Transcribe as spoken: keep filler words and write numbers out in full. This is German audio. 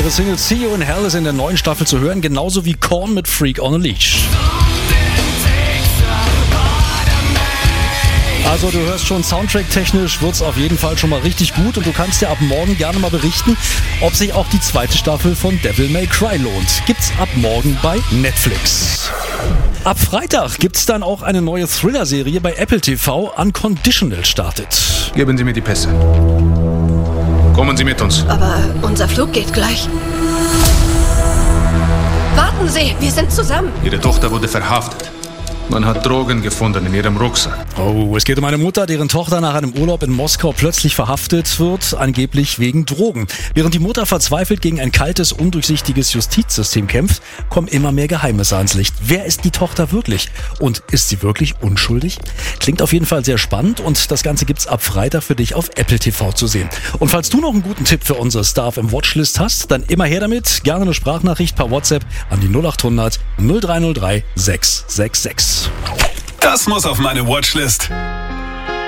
Ihre Single See You in Hell ist in der neuen Staffel zu hören, genauso wie Korn mit Freak on a Leash. Also du hörst schon, Soundtrack-technisch wird's auf jeden Fall schon mal richtig gut und du kannst dir ab morgen gerne mal berichten, ob sich auch die zweite Staffel von Devil May Cry lohnt. Gibt's ab morgen bei Netflix. Ab Freitag gibt's dann auch eine neue Thriller-Serie bei Apple T V, Unconditional startet. Geben Sie mir die Pässe. Kommen Sie mit uns. Aber unser Flug geht gleich. Warten Sie, wir sind zusammen. Ihre Tochter wurde verhaftet. Man hat Drogen gefunden in ihrem Rucksack. Oh, es geht um eine Mutter, deren Tochter nach einem Urlaub in Moskau plötzlich verhaftet wird, angeblich wegen Drogen. Während die Mutter verzweifelt gegen ein kaltes, undurchsichtiges Justizsystem kämpft, kommen immer mehr Geheimnisse ans Licht. Wer ist die Tochter wirklich? Und ist sie wirklich unschuldig? Klingt auf jeden Fall sehr spannend und das Ganze gibt's ab Freitag für dich auf Apple T V zu sehen. Und falls du noch einen guten Tipp für unsere Star im Watchlist hast, dann immer her damit. Gerne eine Sprachnachricht per WhatsApp an die null acht hundert null drei null drei sechs sechs sechs. Das muss auf meine Watchlist.